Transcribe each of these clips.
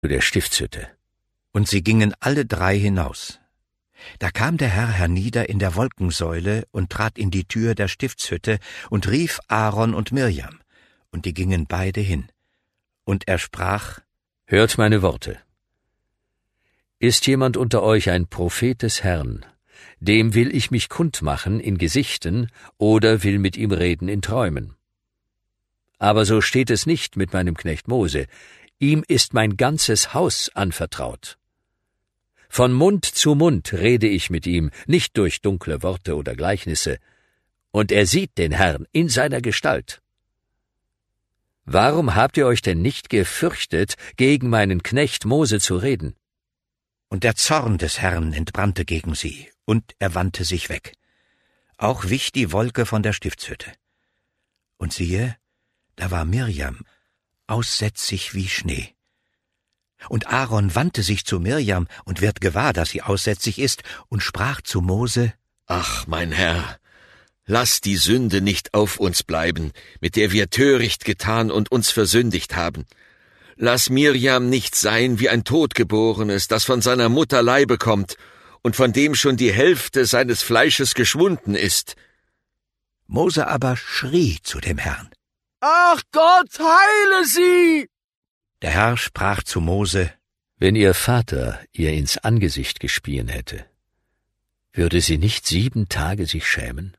zu der Stiftshütte. Und sie gingen alle drei hinaus. Da kam der Herr hernieder in der Wolkensäule und trat in die Tür der Stiftshütte und rief Aaron und Mirjam, und die gingen beide hin. Und er sprach: Hört meine Worte. Ist jemand unter euch ein Prophet des Herrn, dem will ich mich kundmachen in Gesichten oder will mit ihm reden in Träumen. Aber so steht es nicht mit meinem Knecht Mose, ihm ist mein ganzes Haus anvertraut. Von Mund zu Mund rede ich mit ihm, nicht durch dunkle Worte oder Gleichnisse, und er sieht den Herrn in seiner Gestalt. Warum habt ihr euch denn nicht gefürchtet, gegen meinen Knecht Mose zu reden? Und der Zorn des Herrn entbrannte gegen sie, und er wandte sich weg. Auch wich die Wolke von der Stiftshütte. Und siehe, da war Mirjam, aussätzig wie Schnee. Und Aaron wandte sich zu Mirjam und wird gewahr, dass sie aussätzig ist, und sprach zu Mose: Ach, mein Herr, lass die Sünde nicht auf uns bleiben, mit der wir töricht getan und uns versündigt haben. Lass Mirjam nicht sein wie ein Totgeborenes, das von seiner Mutter Leibe kommt und von dem schon die Hälfte seines Fleisches geschwunden ist. Mose aber schrie zu dem Herrn: Ach Gott, heile sie! Der Herr sprach zu Mose: Wenn ihr Vater ihr ins Angesicht gespien hätte, würde sie nicht 7 Tage sich schämen?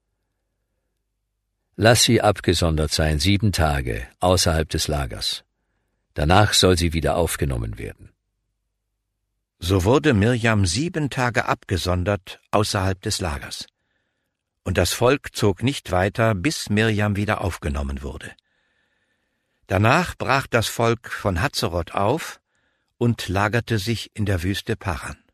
Lass sie abgesondert sein 7 Tage außerhalb des Lagers. Danach soll sie wieder aufgenommen werden. So wurde Mirjam 7 Tage abgesondert außerhalb des Lagers. Und das Volk zog nicht weiter, bis Mirjam wieder aufgenommen wurde. Danach brach das Volk von Hazeroth auf und lagerte sich in der Wüste Paran.